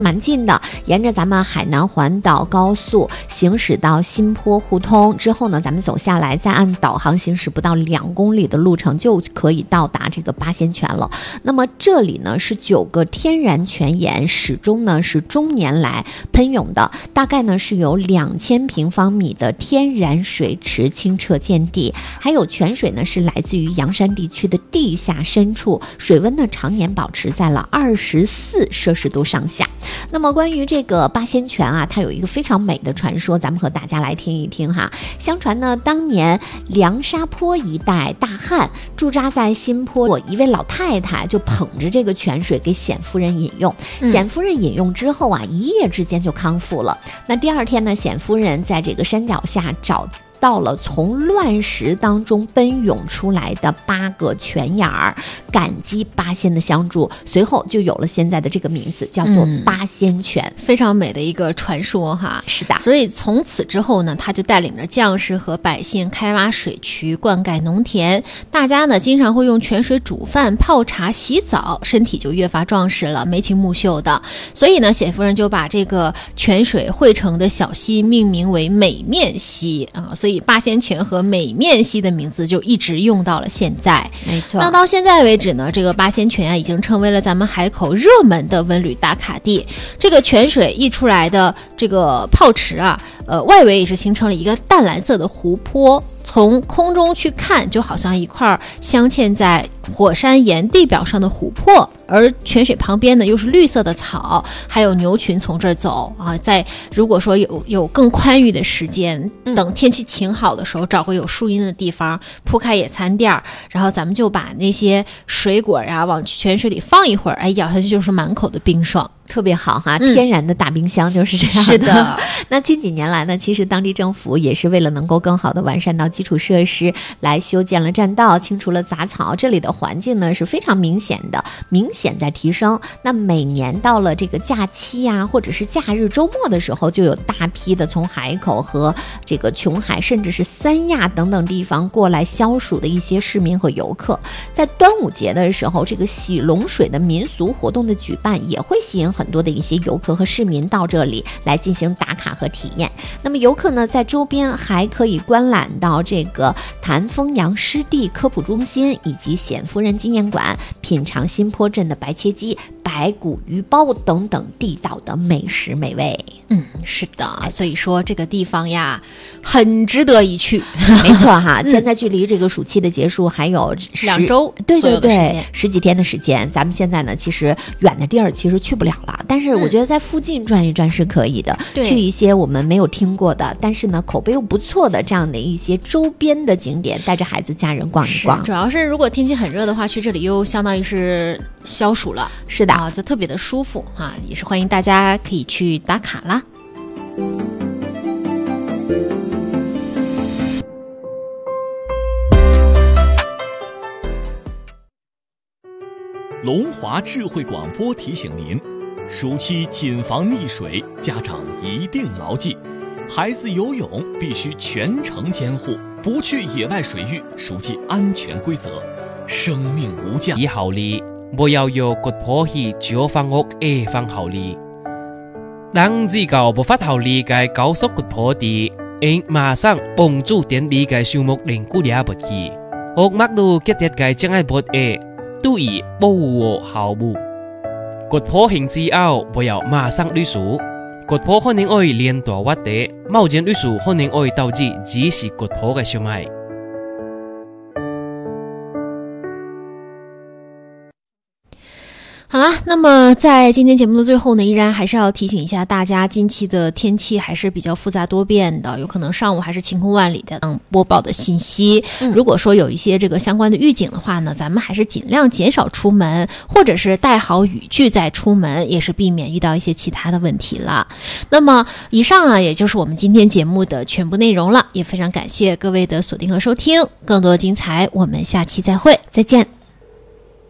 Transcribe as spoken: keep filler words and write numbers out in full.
蛮近的，沿着咱们海南环岛高速行驶到新坡互通之后呢，咱们走下来，再按导航行驶不到两公里的路程就可以到达这个八仙泉了。那么这里呢是九个天然泉眼，始终呢是终年来喷涌的，大概呢是有两千平方米的天然水池，清澈见底。还有泉水呢是来自于阳山地区的地下深处，水温呢常年保持在了二十四摄氏度上下。那么关于这个八仙泉啊，它有一个非常美的传说，咱们和大家来听一听哈。相传呢，当年凉沙坡一带大旱，驻扎在新坡一位老太太就捧着这个泉水给显夫人饮用，显夫人饮用之后啊，一夜之间就康复了。那第二天呢，显夫人在这个山脚下找到了从乱石当中奔涌出来的八个泉眼儿，感激八仙的相助，随后就有了现在的这个名字，叫做八仙泉、嗯、 非常美的一个传说哈。 是的， 所以从此之后呢，他就带领着将士和百姓开挖水渠，灌溉农田，大家呢经常会用泉水煮饭、泡茶、洗澡，身体就越发壮实了，眉清目秀的。所以呢，显夫人就把这个泉水汇成的小溪命名为美面溪啊，所以八仙泉和美面溪的名字就一直用到了现在。 没错。 那到现在为止呢，这个八仙泉啊已经成为了咱们海口热门的文旅打卡地。这个泉水溢出来的这个泡池啊，呃，外围也是形成了一个淡蓝色的湖泊，从空中去看，就好像一块镶嵌在火山岩地表上的琥珀，而泉水旁边呢又是绿色的草，还有牛群从这儿走啊。在如果说有有更宽裕的时间，等天气挺好的时候，找个有树荫的地方铺开野餐垫，然后咱们就把那些水果呀往泉水里放一会儿，哎，咬下去就是满口的冰爽。 特别好哈，天然的大冰箱就是这样的。 是的。 那近几年来呢，其实当地政府也是为了能够更好的完善到基础设施，来修建了栈道，清除了杂草，这里的环境呢是非常明显的，明显在提升。那每年到了这个假期呀、啊，或者是假日周末的时候，就有大批的从海口和这个琼海，甚至是三亚等等地方过来消暑的一些市民和游客。在端午节的时候，这个洗龙水的民俗活动的举办，也会吸引很多的一些游客和市民到这里来进行打卡和体验。那么游客呢，在周边还可以观览到这个潭丰洋湿地科普中心以及显夫人纪念馆，品尝新坡镇的白切鸡、白骨鱼包等等地道的美食美味。 嗯，是的，所以说这个地方呀，很值得一去。 没错哈，现在距离这个暑期的结束还有两周， 对对对，十几天的时间。咱们现在呢，其实远的地儿其实去不了了。但是我觉得在附近转一转是可以的、嗯、去一些我们没有听过的，但是呢口碑又不错的这样的一些周边的景点，带着孩子家人逛一逛。 主要是如果天气很热的话，去这里又相当于是消暑了。 是的、 啊、就特别的舒服啊，也是欢迎大家可以去打卡啦。 龙华智慧广播提醒您，暑期谨防溺水，家长一定牢记，孩子游泳必须全程监护，不去野外水域，熟记安全规则，生命无价。 以後呢，不要有骨破去住房屋嘅房後呢，當自舊無法後理解高速骨破地，應馬上幫助點理解數目零估了不起，學麥路結跌嘅將係不誒。都以保護後部骨破形之後不要馬上濾除，骨破可能會連帶或者某件濾除可能會導致只是骨破嘅傷害。 好了，那么在今天节目的最后呢，依然还是要提醒一下大家，近期的天气还是比较复杂多变的，有可能上午还是晴空万里的嗯播报的信息、嗯、如果说有一些这个相关的预警的话呢，咱们还是尽量减少出门，或者是带好雨具再出门，也是避免遇到一些其他的问题了。那么以上啊，也就是我们今天节目的全部内容了，也非常感谢各位的锁定和收听，更多精彩我们下期再会， 再见。